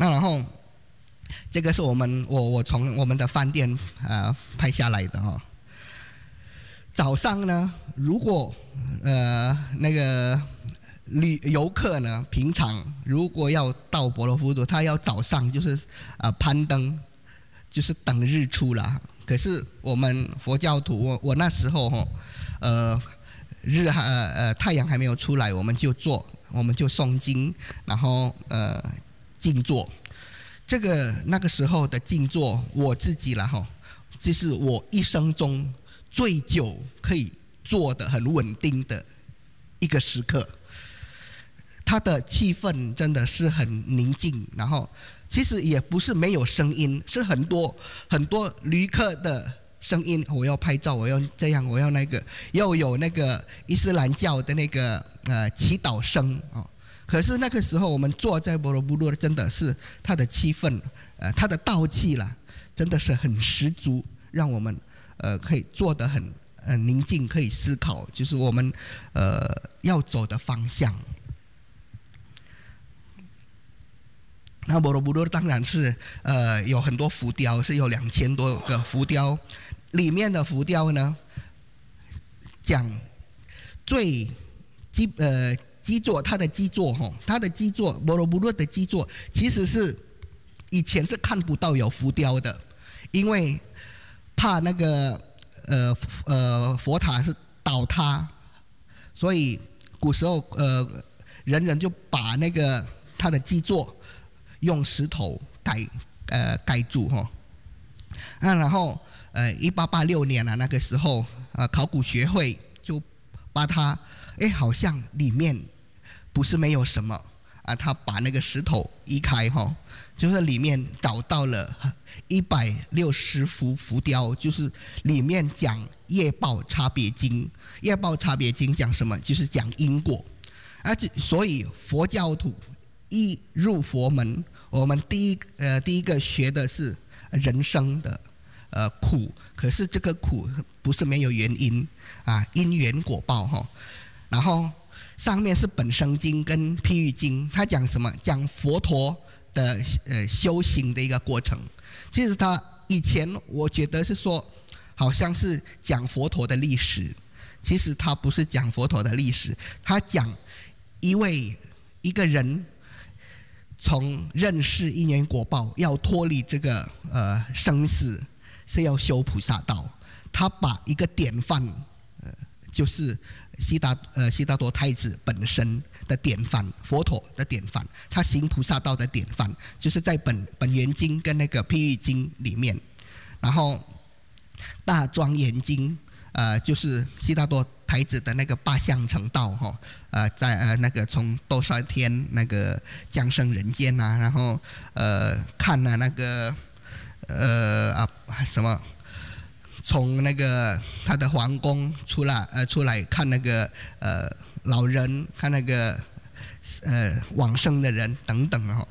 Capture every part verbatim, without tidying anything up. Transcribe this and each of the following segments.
那然后这个是我们我我从我们的饭店呃拍下来的哦。早上呢，如果呃那个旅游客呢，平常如果要到婆罗浮屠，他要早上就是呃攀登，就是等日出了。可是我们佛教徒，我我那时候哦，呃日还呃太阳还没有出来，我们就做，我们就诵经，然后呃静坐。这个那个时候的静坐，我自己了哈，这是我一生中最久可以做的很稳定的一个时刻。它的气氛真的是很宁静，然后其实也不是没有声音，是很多很多旅客的声音。我要拍照，我要这样，我要那个，又有那个伊斯兰教的那个呃祈祷声哦。可是那个时候我们坐在婆罗浮屠，真的是它的气氛，呃，它的道气啦，真的是很十足，让我们呃可以坐得很呃宁静，可以思考，就是我们呃要走的方向。那婆罗浮屠当然是呃有很多浮雕，是有两千多个浮雕，里面的浮雕呢，讲最基呃基座，它的基座哈，它的基座婆罗浮屠的基座其实是以前是看不到有浮雕的，因为怕那个呃呃佛塔是倒塌，所以古时候呃人人就把那个它的基座用石头盖呃盖住哈，那然后呃一八八六年啊那个时候呃考古学会就把它哎好像里面不是没有什么啊，他把那个石头移开哈，就是里面找到了一百六十幅浮雕，就是里面讲业报差别经，业报差别经讲什么？就是讲因果，而且所以佛教徒一入佛门，我们第一呃第一个学的是人生的呃苦，可是这个苦不是没有原因啊，因缘果报哈。然后上面是本生经跟譬喻经，它讲什么？讲佛陀的呃修行的一个过程。其实他以前我觉得是说，好像是讲佛陀的历史，其实他不是讲佛陀的历史，他讲一位一个人从认识因缘果报，要脱离这个呃生死，是要修菩萨道。他把一个典范，呃，就是悉达呃悉达多太子本身的典范，佛陀的典范，他行菩萨道的典范，就是在本本源经跟那个譬喻经里面。然后大庄严经，呃，就是悉达多太子的那个八相成道哈、哦，呃，在呃那个从多少天那个降生人间啊，然后呃看了那个呃啊什么。从那个他的皇宫出来，呃，出来看那个呃老人，看那个呃往生的人等等哦。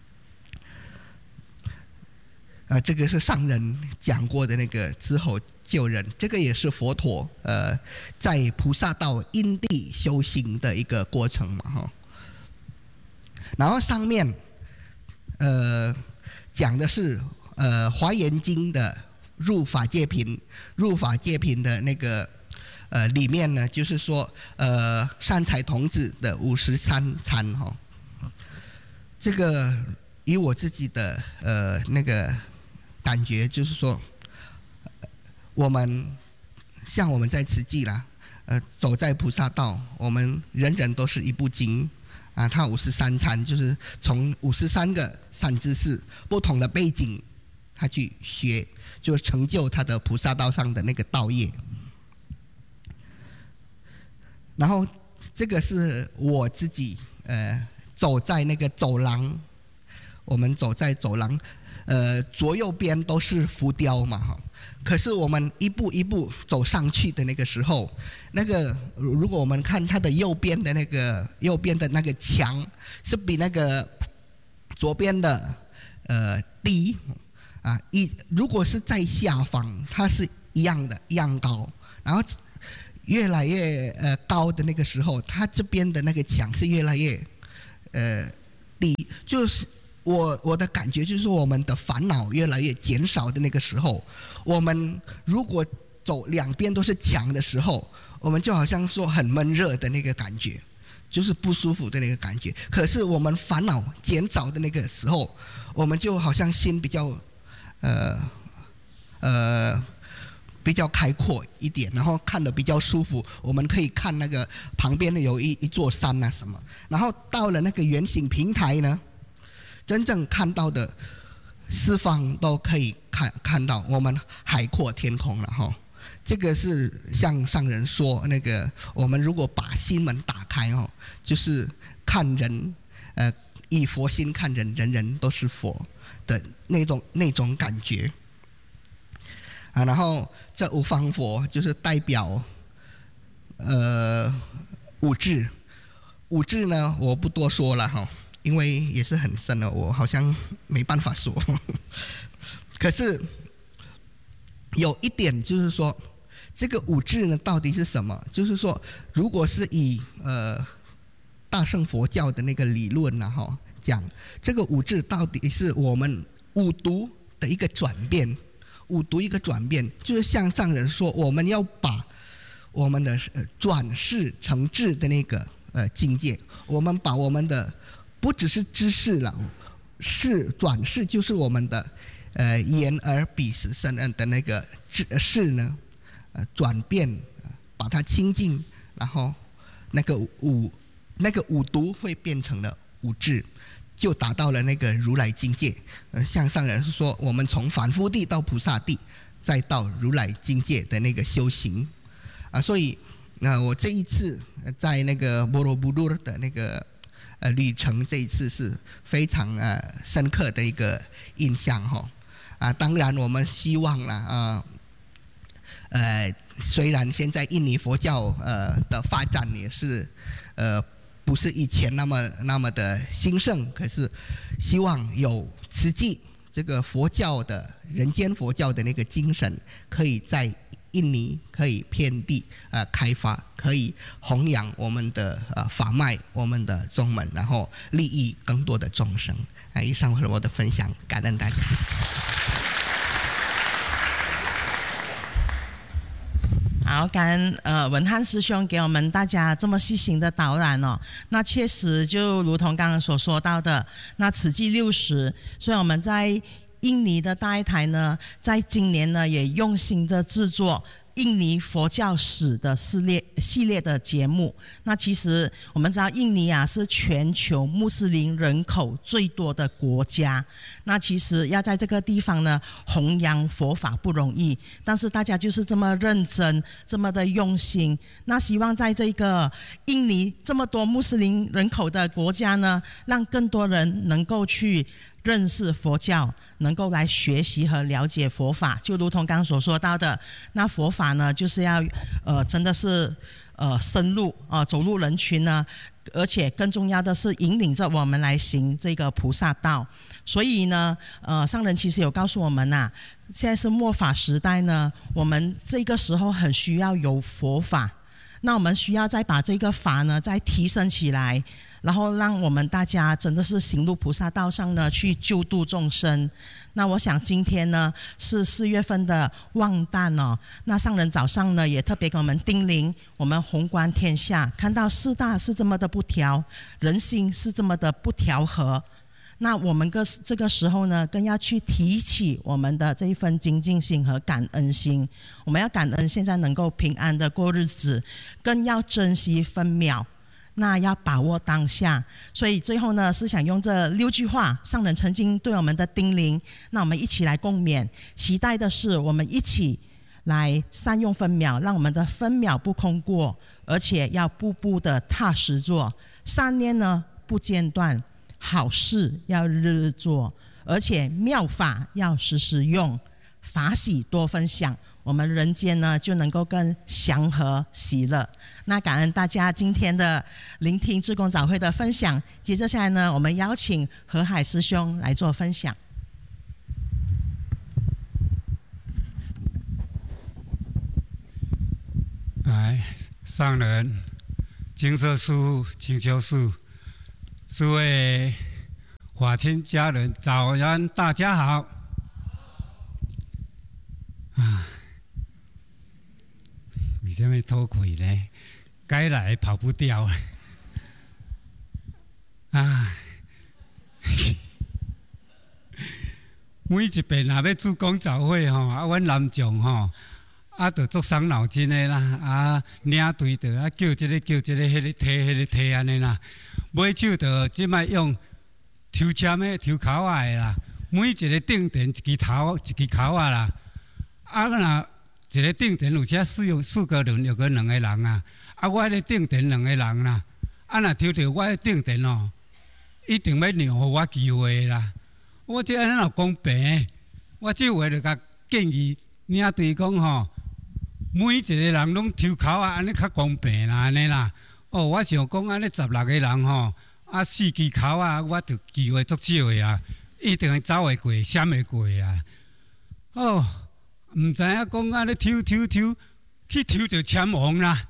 呃，这个是上人讲过的那个之后救人，这个也是佛陀呃在菩萨道因地修行的一个过程嘛哈。然后上面呃讲的是呃华严经的。入法界品，入法界品的那个呃里面呢，就是说呃善财童子的五十三参哈、哦，这个以我自己的呃那个感觉，就是说，我们像我们在慈济啦，呃走在菩萨道，我们人人都是一部经啊，它五十三参就是从五十三个善知识不同的背景，他去学。就成就他的菩萨道上的那个道业。然后这个是我自己呃走在那个走廊，我们走在走廊，呃左右边都是浮雕嘛哈。可是我们一步一步走上去的那个时候，那个如果我们看它的右边的那个右边的那个墙是比那个左边的呃低。啊，一如果是在下方，它是一样的，一样高。然后越来越呃高的那个时候，它这边的那个墙是越来越呃低。就是我我的感觉就是说，我们的烦恼越来越减少的那个时候，我们如果走两边都是墙的时候，我们就好像说很闷热的那个感觉，就是不舒服的那个感觉。可是我们烦恼减少的那个时候，我们就好像心比较呃呃比较开阔一点，然后看得比较舒服。我们可以看那个旁边有一一座山啊什么，然后到了那个圆形平台呢，真正看到的四方都可以看看到我们海阔天空了哈。这个是像上人说，那个我们如果把心门打开哦，就是看人，呃，以佛心看人，人人都是佛的那种那种感觉啊。然后这五方佛就是代表呃五智，五智呢我不多说了哈，因为也是很深了，我好像没办法说。可是有一点就是说，这个五智呢到底是什么？就是说，如果是以呃大乘佛教的那个理论呢，哈，讲这个五智到底是我们五毒的一个转变，五毒一个转变，就是像上人说，我们要把我们的呃转世成智的那个呃境界，我们把我们的不只是知识了，世转世就是我们的呃眼耳鼻舌身的那个智世呢。转变，把它清净，然后那个五那个五毒会变成了五智，就达到了那个如来境界。呃，向上人是说，我们从凡夫地到菩萨地，再到如来境界的那个修行啊。所以，呃，我这一次在那个波罗布多的那个呃旅程，这一次是非常呃深刻的一个印象哈。啊，当然我们希望了啊。呃，虽然现在印尼佛教呃的发展也是呃不是以前那么那么的兴盛，可是希望有慈济这个佛教的人间佛教的那个精神，可以在印尼可以遍地呃开发，可以弘扬我们的呃法脉，我们的宗门，然后利益更多的众生。啊，以上是我的分享，感恩大家。 好，感恩呃文翰师兄给我们大家这么细心的导览哦。那确实就如同刚刚所说到的，那慈济六十，所以我们在印尼的大爱台呢，在今年呢也用心的制作印尼佛教史的系列系列的节目。那其实我们知道印尼啊是全球穆斯林人口最多的国家，那其实要在这个地方呢弘扬佛法不容易，但是大家就是这么认真，这么的用心。那希望在这个印尼这么多穆斯林人口的国家呢，让更多人能够去认识佛教，能够来学习和了解佛法。就如同刚刚所说到的，那佛法呢就是要呃真的是呃深入啊、呃、走入人群呢，而且更重要的是引领着我们来行这个菩萨道。所以呢呃上人其实有告诉我们啊，现在是末法时代呢，我们这个时候很需要有佛法，那我们需要再把这个法呢再提升起来，然后让我们大家真的是行入菩萨道上呢，去救度众生。那我想今天呢是四月份的旺旦哦，那上人早上呢也特别给我们叮咛，我们宏观天下看到四大是这么的不调，人心是这么的不调和，那我们个这个时候呢，更要去提起我们的这一份精进心和感恩心。我们要感恩现在能够平安的过日子，更要珍惜分秒，那要把握当下。所以最后呢，是想用这六句话，上人曾经对我们的叮咛，那我们一起来共勉。期待的是我们一起来善用分秒，让我们的分秒不空过，而且要步步的踏实做，善念呢不间断，好事要日日做，而且妙法要时时用，法喜多分享，我们人间呢就能够更祥和喜乐。那感恩大家今天的聆听志工早会的分享。接着下来呢，我们邀请和海师兄来做分享。 哎，上人、金色师父、请求师父，诸位法亲家人早安，大家好。啊，为什么偷窥呢？该来跑不掉啊！啊，每一遍若要主讲早会吼，啊，阮南众吼。啊，着足伤脑筋的啦！啊，领队着啊叫这个叫这个，迄个提迄个提安尼啦。买手着即摆用抽签的抽口啊的啦，每一个顶点一支头一支口啊啦。啊，若一个顶点有些四有四个人，有个两个人啊。啊，我咧顶点两个人啦。啊，若抽着我咧顶点哦，一定要让互我机会啦。我即安尼若公平，我即话着甲建议领队讲吼。每一个人拢抽口啊，安尼较公平啦，安尼啦。哦，我想讲安尼十六个人吼，啊四支口啊，我着机会足少个啊，一定会走会过，闪会过啊。哦，毋知影讲安尼抽抽抽，去抽着签王啦。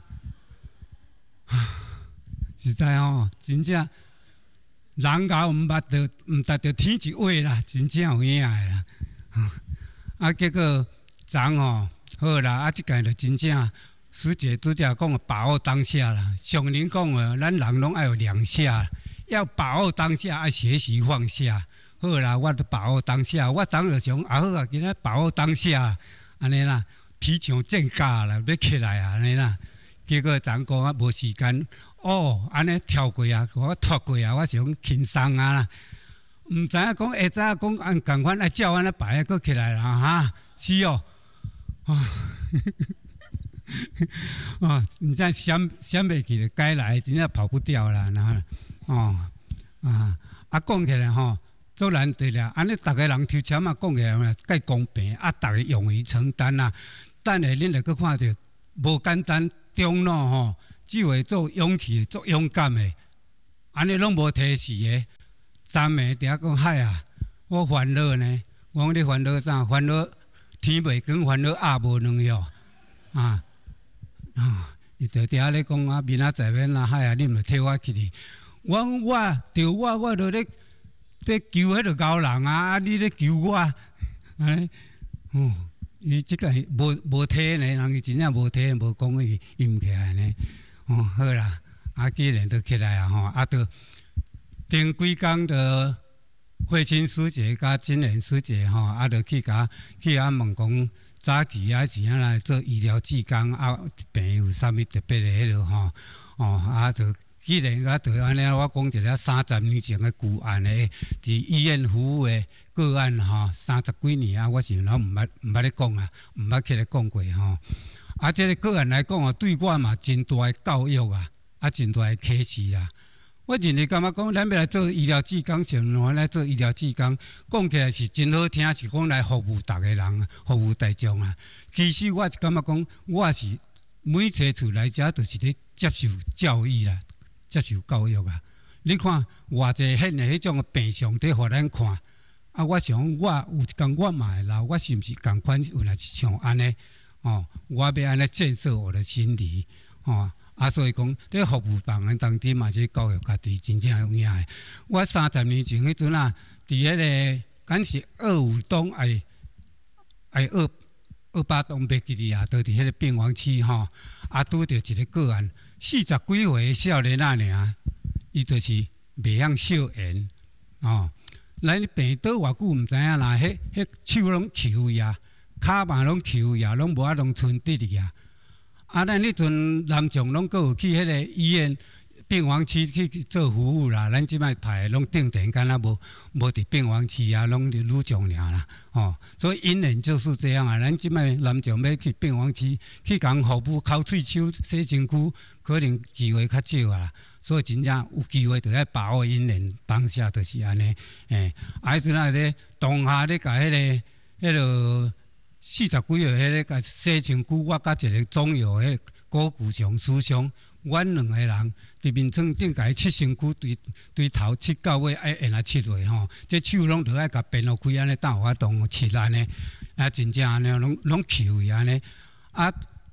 实在吼，真正人咬毋捌着，毋达着天一位啦，真正有影个啦。啊，结果昨吼。好啦，啊，即个就真正师姐主教讲把握当下啦。上人讲诶，咱人拢爱有两下，要把握当下，爱学习放下。好啦，我著把握当下。我昨就想，啊好啊，今仔把握当下，安尼啦，皮枪正架啦，要起来啊，安尼啦。结果昨讲啊，无时间，哦，安尼跳过啊，我脱过啊，我想轻松啊啦。毋知影讲下早讲按共款爱照安尼排，佫起来啦哈，是哦。啊，哦，你这想想袂起来，该来真正跑不掉啦，然后，哦，啊，啊，讲起来吼，做难得啦，安尼逐个人抽签啊，讲起来嘛，介公平，啊，逐个勇于承担啦。等下恁就佫看到，无简单，中路吼，只会做勇气、做勇敢的，安尼拢无提示的。昨暝伫遐讲嗨啊，我烦恼呢，我讲你烦恼啥？烦恼。天袂光，烦恼鸭无两哟，啊啊！伊就伫遐咧讲啊，明仔载面啦，海啊，你咪替我去哩。我讲我着我，我着咧咧求迄个高人啊，啊，你咧求我，哎，哦，伊即个无无体呢，人伊真正无体，无讲伊伊毋起来呢。哦，好啦，啊，既然都起来啊，吼，啊，着前几工着。慧清师姐甲金莲师姐吼，啊，着去甲去啊问讲，早期啊是安来做医疗志工啊，病有啥物特别的迄落吼，哦，啊，着既然啊，着安尼，我讲一个三十年前的旧案的，伫医院服务的个案吼，三十几年啊，我是老毋捌毋捌咧讲啊，毋捌起来讲过吼。啊，这个个案来讲哦，对我嘛真大的教育啊，啊，真大的启示啊。我认为感觉讲，咱要来做医疗志工，像我来做医疗志工，讲起来是真好听，是讲来服务逐个人，服务大众啊。其实我是感觉讲，我是每次厝来遮，就是咧接受教育啦，接受教育啊。你看偌济现的迄种病相伫互咱看，啊，我想我有一天我嘛会老，我是毋是共款有来是像安尼？哦，我要安尼建设我的心理，哦。啊，所以讲，咧服务别人当中嘛是教育家己真正有影诶。我三十年前迄阵啊，伫迄个敢是二五东哎哎二二八东北基地啊，都伫迄个病房区吼，啊拄着一个个案，四十几岁少年仔尔，伊就是袂晓笑言哦。咱病倒偌久毋知影啦，迄迄手拢抽呀，骹嘛拢抽呀，拢无法拢剩得哩啊。啊，咱迄阵南众拢阁有去迄个医院病房区去做服务啦。咱即摆排拢定点，敢若无无伫病房区啊，拢伫女众尔啦。哦，所以因缘就是这样啊。咱即摆南众要去病房区去共服务，抠喙手、洗身躯，可能机会较少啊。所以真正有机会，就要把握因缘当下，就是安尼。诶，啊，迄阵啊咧当下咧，甲迄个迄落。四十几岁迄个甲洗身躯，我甲一个总友迄个郭古祥师兄，阮两个人伫面床顶甲伊切身躯，对对头切到尾，爱按啊切落吼，这手拢着爱甲变落开安尼，当我当切安尼，啊真正安尼拢拢扣伊安尼，啊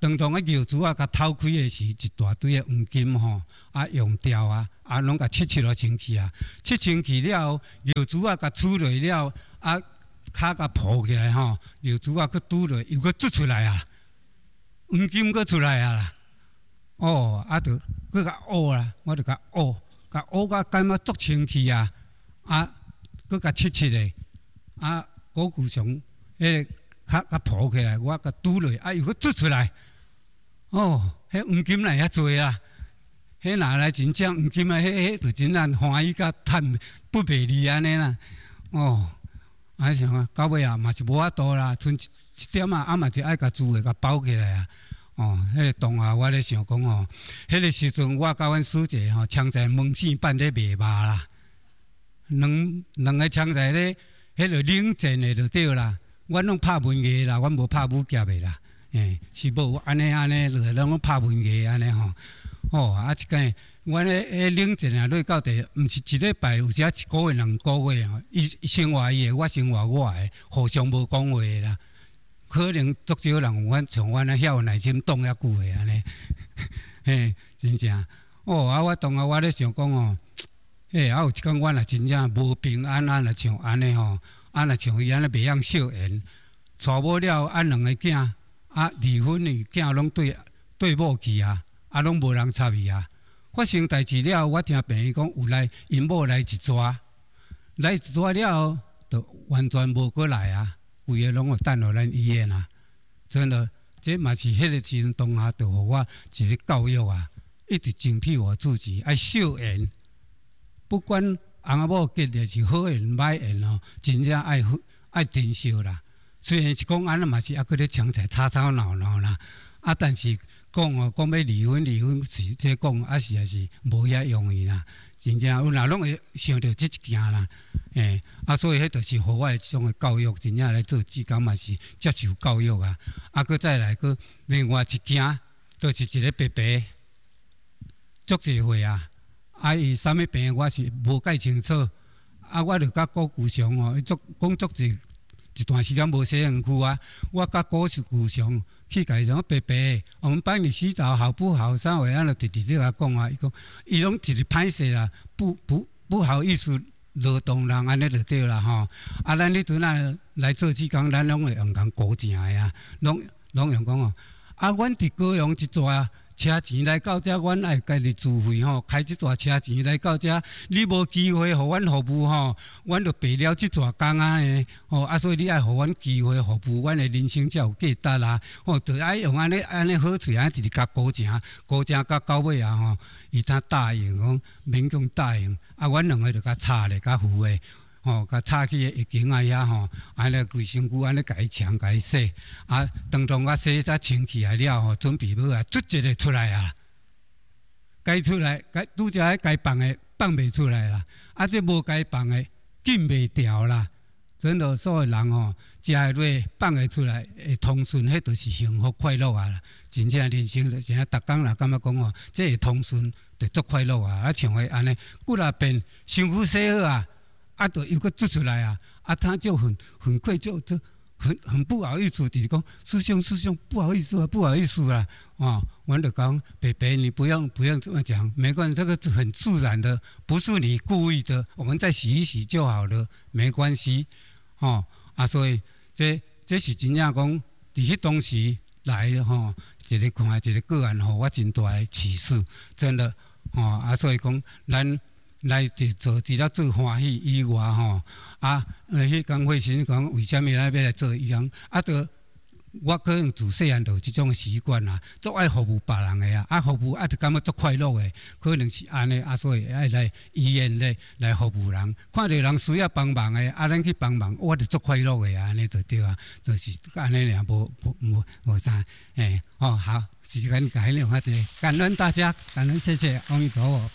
当当啊尿珠啊，甲偷开的时，一大堆的黄金吼，啊用掉啊，啊拢甲切切落清去啊，切清去了后，尿珠啊甲取落了，啊骹甲抱起来吼，尿珠啊佮拄落，又佮捽出来啊，黄金佮出来啊啦，哦，啊着佮甲挖啦，我着甲挖，甲挖甲干嘛足清气啊，啊佮甲切切的，啊古古上迄个骹甲抱起来，我甲拄落，啊又佮捽出来。哦，迄黄金来遐济啊！迄拿来真正黄金啊，迄迄就真正欢喜甲趁不卖力安尼啦。哦，啊想啊，到尾啊嘛是无法度啦，剩一一点啊，啊嘛是爱甲煮诶，甲包起来啊。哦，迄、那个当下我咧想讲哦，迄、那个时阵我甲阮师姐吼，枪在门市办咧卖肉啦，两两个枪在咧，迄个冷战诶就对啦。阮拢拍文艺啦，阮无拍武侠诶啦。诶，是无安尼安尼，落拢拍文艺安尼吼。哦，啊，一间阮咧迄冷战啊，落到第，毋是一礼拜，有时啊一个月、两个月吼，伊伊生活伊的，我生活我的，互相无讲话啦。可能足少人有阮像阮啊晓耐心当遐久的安尼，嘿，真正。哦，啊，我当下我咧想讲哦，嘿，啊有一天阮也真正无平安啊，若像安尼吼，啊若像伊安尼袂晓笑颜，娶某了啊两个囝。啊，离婚的囝拢对对某去啊，啊，拢无人插伊啊。发生代志了，我听朋友讲有来因某来一抓，来一抓了后，就完全无过来啊，规个拢有等落咱医院啊。真的，这嘛是迄个时阵当下就互我一个教育啊，一直警惕我自己，爱笑颜，不管翁某结的是好缘歹缘哦，真正爱爱珍惜啦。虽然是讲安尼嘛是还搁咧强在吵吵闹闹啦，啊，但是讲哦，讲要离婚离婚是这讲啊是也是无遐容易啦，真正有哪拢会想到这一件啦，诶、欸，啊，所以迄就是互我即种的教育，真正来做志工嘛是接受教育啊，啊，搁再来搁另外一件，就是一个伯伯，足济岁啊，啊，伊啥物病我是无解清楚，啊，我着甲郭古祥哦，伊足讲足济。一段时间无洗身躯啊，我甲郭氏古祥去甲伊讲伯伯，我们帮你洗澡好不好？啥话安尼直直咧甲讲啊，伊讲伊拢一直歹势啦，不不不好意思劳动人安尼就对啦吼。啊，咱迄阵啊来做志工，咱拢会用讲古正的啊，拢拢用讲哦。啊，阮伫高雄一抓车钱来到遮，阮爱家己自费吼，开即大车钱来到遮，你无机会互阮服务吼，阮就白了即大工啊呢，吼啊，所以你爱互阮机会服务，阮的人生才有价值啦，吼，就爱用安尼安尼好处，安直直甲高正，高正甲到尾啊吼，伊才答应讲勉强答应，啊，阮两个就甲吵咧，甲扶诶。吼，甲插去个疫情啊遐吼，安尼规身躯安尼甲伊冲甲伊洗，啊，当当我洗才清气来了吼，准备要啊，捽一个出来啊，该出来，该拄则迄该放的放袂出来啦，啊，这无该放的禁袂掉啦。真的，所有人吼，食会落放会出来，会通顺，迄就是幸福快乐啊！真正人生就真正，逐工啦，感觉讲吼，这会通顺，就足快乐啊！啊，像个安尼，骨若变身躯洗好啊。啊，就又搁做出来啊！啊，他就很很愧疚，就很很不好意思，就是讲师兄师兄不好意思啊，不好意思啊！啊，我就讲北北，你不用不用这么讲，没关系，这个是很自然的，不是你故意的，我们再洗一洗就好了，没关系。哦啊，所以这这是真正讲，伫迄当时来吼，一个看一个个案吼，我真大的启示，真的哦啊，所以讲咱。来做除了做欢喜以外吼，啊，迄工会先讲为虾米咱要来做伊样，啊，着我可能自细汉就有即种习惯啦，足爱服务别人的啊，啊服务啊，就感觉足快乐的，可能是安尼啊，所以爱来医院咧来服务人，看到人需要帮忙的，啊，咱去帮忙，我就足快乐的啊，安尼就对啊，就是安尼俩，无无无无啥，诶，哦好，时间改了，我者感恩大家，感恩谢谢阿弥陀佛。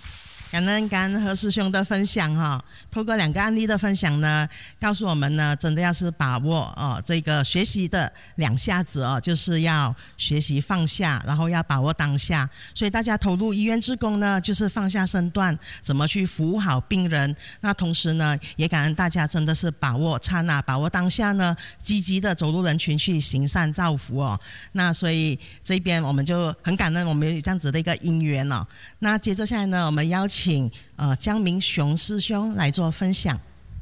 感恩感恩何师兄的分享哈，透过两个案例的分享呢，告诉我们呢，真的要是把握哦这个学习的两下子哦，就是要学习放下，然后要把握当下。所以大家投入医院志工呢，就是放下身段，怎么去服务好病人。那同时呢，也感恩大家真的是把握刹那，把握当下呢，积极的走入人群去行善造福哦。那所以这边我们就很感恩，我们有这样子的一个因缘哦。那接着下来呢，我们邀请请呃江明雄师兄来做分享。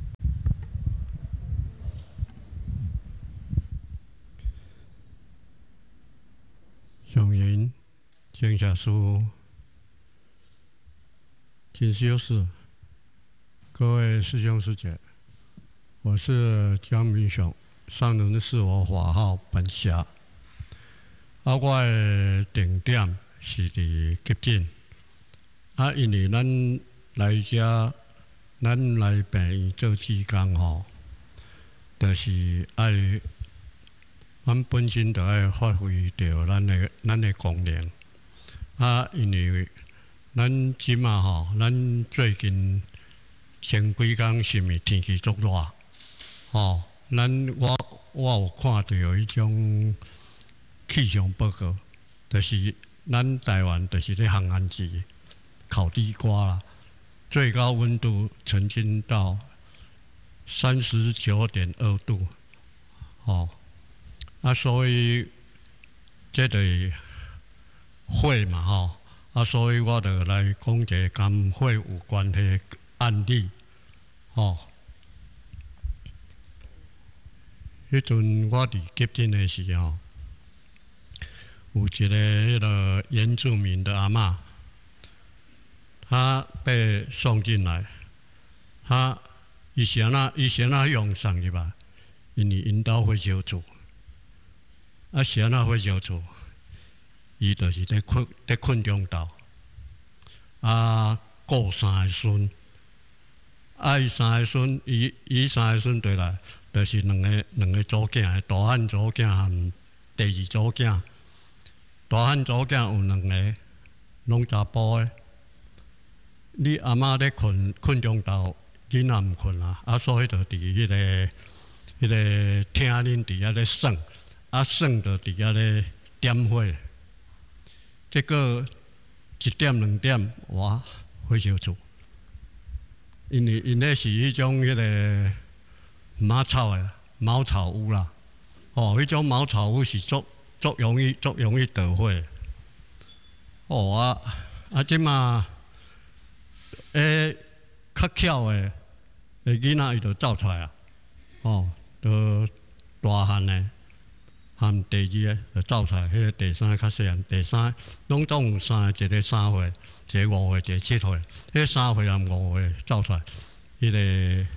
上人、江下书、金修士，各位师兄师姐，我是江明雄，上人是我法号本辖，啊，我的定点是伫急诊。啊，因为咱来遮，咱来病院做志工吼，就是爱，咱本身就爱发挥着咱的咱的功能。啊，因为咱即马吼，咱最近前几工是毋是天气足热？吼，咱我我有看到迄种气象报告，就是咱台湾就是咧航安季。烤地瓜啦，最高温度曾经到三十九点二度，哦，啊，所以这个火嘛，吼，啊，所以我就来讲一个跟火有关系的案例，哦，迄阵我伫急诊的时候，有一个迄个原住民的阿嬷。他被送进来，他以前啊，以前啊用送入来，因为因兜火烧厝，啊前啊火烧厝，伊就是咧困咧困中昼，啊顾三个孙，啊伊三个孙，伊伊三个孙对来，就是两个两个祖囝，大汉祖囝和第二祖囝，大汉祖囝有两个，拢查甫的。你阿嬷咧困困中昼，囡仔毋困啊，啊，所以就伫迄、那个、迄、那个厅恁伫遐咧耍，啊，耍就伫遐咧点火，结果一点两点，哇，火烧厝，因为因咧是迄种迄个马草诶茅草屋啦，哦，迄种茅草屋是足足容易足容易得火，哦啊啊，即嘛。诶，较巧诶，诶囡仔伊就走出来啊，哦，就大汉诶，含第二个就走出来，迄个第三个较细汉，第三拢总有三个，一个三岁，一个五岁，一个七岁，迄个三岁含五岁走出来，迄、那个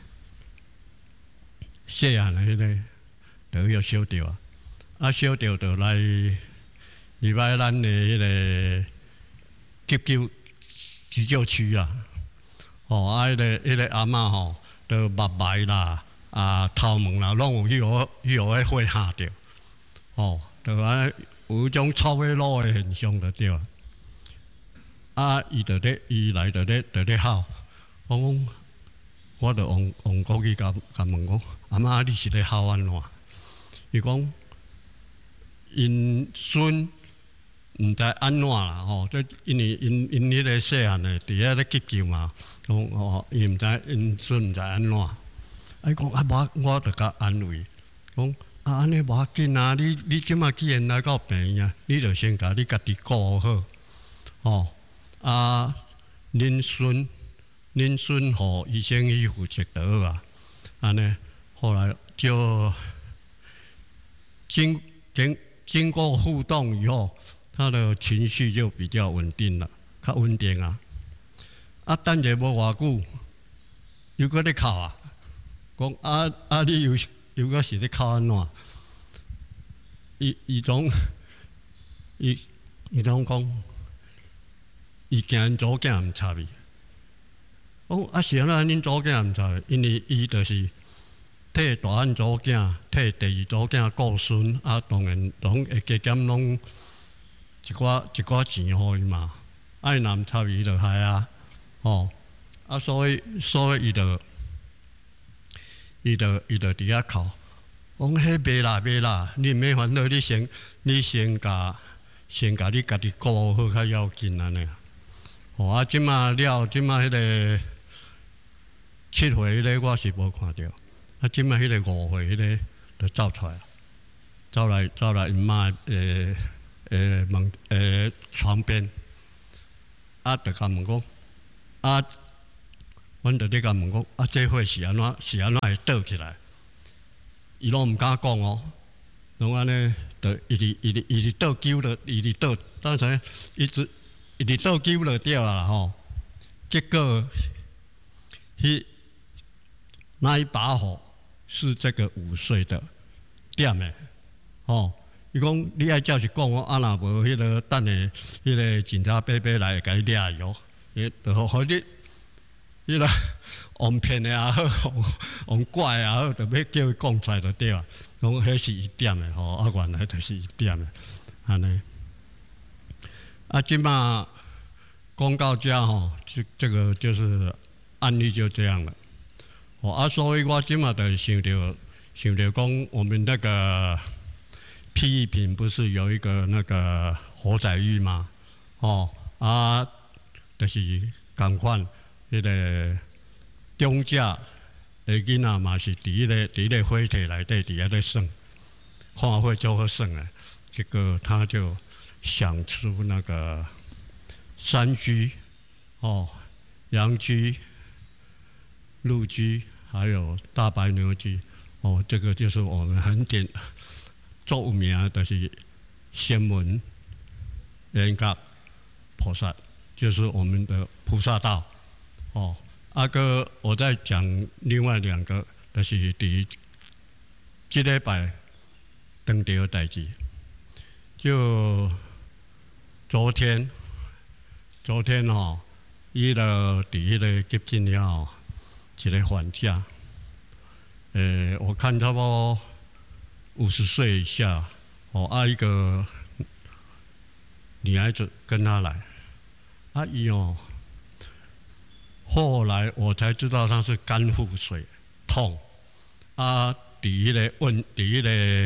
细汉诶，迄个就要烧掉啊，啊烧掉就来入来咱诶迄个急救急救区啊。哦，啊，迄、那个、迄、那个阿嬷吼，都目睭啦、啊头毛啦，拢有迄号、迄号迄火吓着。哦，就安有一种臭火炉的现象就对啊。啊，伊就咧，伊来就咧，就咧喊，我讲，我就用用国语甲甲问讲，阿嬷你是咧喊安怎？伊讲，因孙。毋知安怎啦吼，这因为因因迄个细汉诶，伫遐咧急救嘛，讲哦，伊毋知因孙毋知安怎，啊讲啊我我着甲安慰，讲啊安尼无要紧啊，你你即马既然来到病院啊，你着先甲你家己顾好，吼啊，恁孙恁孙互医生去负责就好啊，安尼后来就经经经过互动以后。他的情绪就比较稳定了，较稳定啊。啊，等者无偌久，又搁咧哭啊，讲啊啊，你又又搁是咧哭安怎？伊伊拢伊伊拢讲，伊惊因祖囝毋插伊。讲啊是安怎恁祖囝毋插伊？因为伊就是替大汉祖囝、替第二祖囝顾孙，啊，当然拢会加减拢。一寡一寡钱互伊嘛，啊伊若毋插伊就害啊， 哦，啊，所以所以伊就伊就伊就伫遐哭，讲迄袂啦袂啦，你毋免烦恼，你先你先甲先甲你家己顾好较要紧安尼。哦，啊，即马了，即马迄个七岁迄个我是无看着，啊，即马迄个五岁迄个就走出来，走来走来因妈诶诶门诶床边，啊，就甲问讲，啊，阮就咧甲问讲，啊，这火是安怎是安怎会倒起来？伊拢毋敢讲哦，拢安尼，就一直一直一直倒揪了，一直倒，当然一直。一直倒揪了掉啦吼，结果，迄那一把火是这个五岁的点的，吼，伊讲你爱照是讲我啊若无迄个等下迄个警察伯伯来甲你掠药，伊就互互你迄个哄骗的也好，哄哄怪也好，就要叫伊讲出来就对啊。讲迄是伊点的吼，啊原来就是伊点的，安尼。啊，即马公告家吼，这这个就是案例就这样了。哦，啊，所以我即马就想着想着讲，我们那个批评不是有一个那个火仔浴吗？哦，啊，就是共款迄个中甲的囡仔嘛是伫迄个伫迄个火体内底伫遐咧耍，看火就好耍诶，结果他就想出那个山居、哦羊居、鹿居，还有大白牛居，哦，这个就是我们很典著名的是仙门圆觉菩萨，就是我们的菩萨道。哦，阿哥，我再讲另外两个，就是第这礼拜当地的代志，就。昨天，昨天哦，伊就伫迄个接近了一个缓假，诶、欸，我看差不多五十岁以下，哦，啊一个女孩子跟他来，啊伊哦，后来我才知道她是肝腹水痛，啊，伫迄个问，伫迄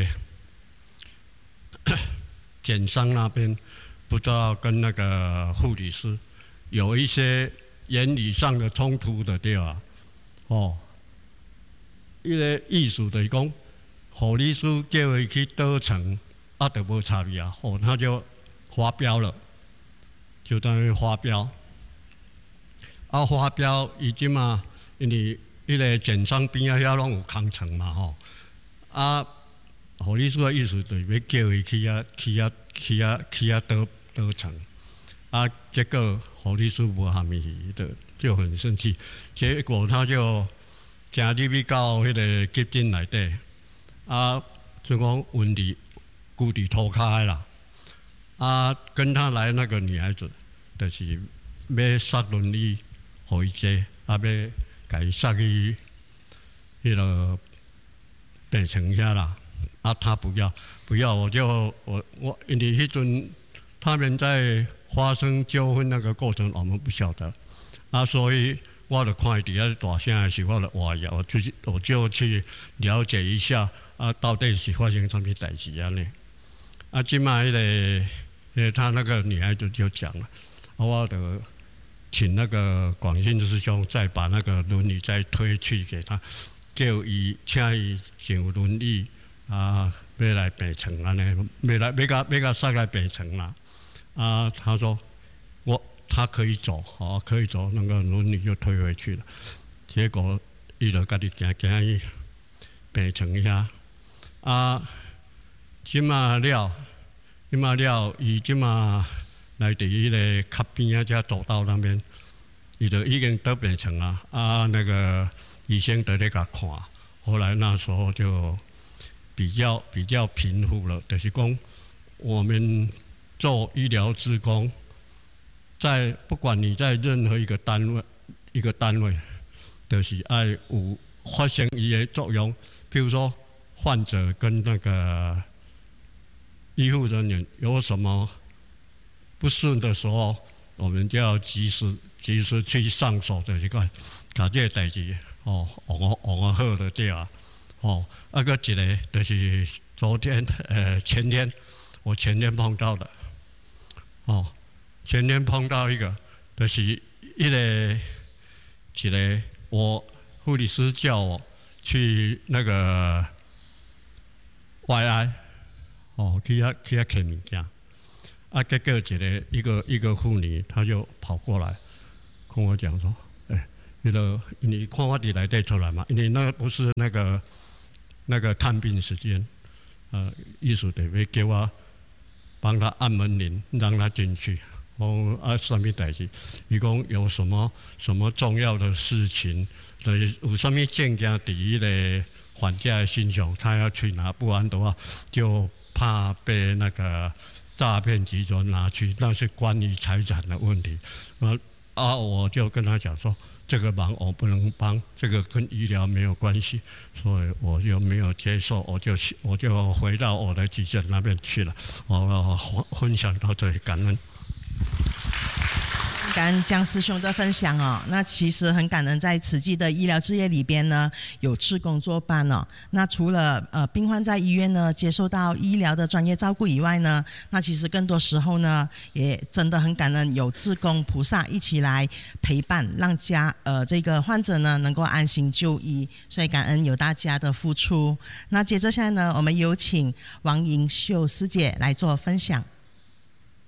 个检伤那边。不知道跟那个护理师有一些言语上的冲突的对吧？哦，伊个意思就是讲，护理师叫伊去倒床，啊，就无插伊啊，哦，他就发飙了，就在那发飙。啊，发飙，伊即嘛，因为迄个检伤边啊遐拢有空床嘛吼，啊，护理师的意思就是要叫伊去遐去遐去遐去遐倒。倒床，啊，结果护理师无喊伊的，就很生气。结果他就行入去到迄个急诊内底，啊，就讲温伫固伫涂骹啦。啊，跟他来那个女孩子，就是要塞轮椅，互伊坐，啊，要甲伊塞去迄个病床遐啦。啊，他不要，不要，我就我我因为迄阵。他们在发生纠纷那个过程，我们不晓得，啊，所以我就看底下大声的时候，我就话呀，我就我就去了解一下，啊，到底是发生什么代志啊呢？啊，今麦咧，呃，他那个女孩子就讲了，啊，我就请那个广信师兄再把那个轮椅再推去给他，叫伊请伊上轮椅啊，要来病床安尼，要来要甲要甲塞来病床啦。啊，他说我他可以走，好、哦、可以走，那个轮椅就推回去了。结果伊就家己行行去病床遐，啊，即马了，即马了，伊即马来伫迄个卡边啊，遮走道那边，伊就已经倒病床啊，啊，那个医生在咧甲看，后来那时候就比较比较平复了，就是讲我们。做医疗志工，在不管你在任何一个单位，一个单位，就是爱有发生伊的作用。譬如说，患者跟那个医护人员有什么不顺的时候，我们就要及时及时去上手就是讲，把这个代志哦，往往好就对啊。哦，啊个一个就是昨天呃前天，我前天碰到的，哦，前天碰到一个，就是一个一个我护理师叫我去那个 Y I， 哦，去遐去遐捡物件。啊，结果一个一个一个妇女，她就跑过来跟我讲说：“哎、欸，那个你看我伫内底出来嘛？因为那不是那个那个探病时间，呃，意思得要叫我帮他按门铃，让他进去。哦，啊，什么代志？伊讲有什么什么重要的事情，就是有什么证件伫伊个还价的身上，他要去拿，不然的话就怕被那个。”诈骗集团拿去，那是关于财产的问题。啊啊，我就跟他讲说，这个忙我不能帮，这个跟医疗没有关系，所以我就没有接受，我就我就回到我的急诊那边去了。我分享到这里，感恩。 感恩江师兄的分享哦。那其实很感恩，在慈济的医疗事业里边呢，有志工作伴哦。那除了呃病患在医院呢接受到医疗的专业照顾以外呢，那其实更多时候呢，也真的很感恩有志工菩萨一起来陪伴，让家呃这个患者呢能够安心就医。所以感恩有大家的付出。那接着下来呢，我们有请王银秀师姐来做分享。